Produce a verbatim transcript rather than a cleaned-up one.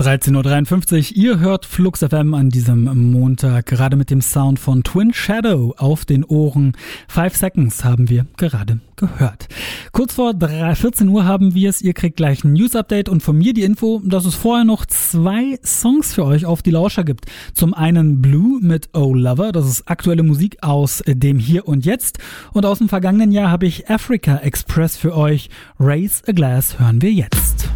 dreizehn Uhr dreiundfünfzig, ihr hört Flux F M an diesem Montag, gerade mit dem Sound von Twin Shadow auf den Ohren. Five Seconds haben wir gerade gehört. Kurz vor vierzehn Uhr haben wir es, ihr kriegt gleich ein News-Update und von mir die Info, dass es vorher noch zwei Songs für euch auf die Lauscher gibt. Zum einen Blue mit Oh Lover, das ist aktuelle Musik aus dem Hier und Jetzt, und aus dem vergangenen Jahr habe ich Africa Express für euch. Raise a Glass hören wir jetzt.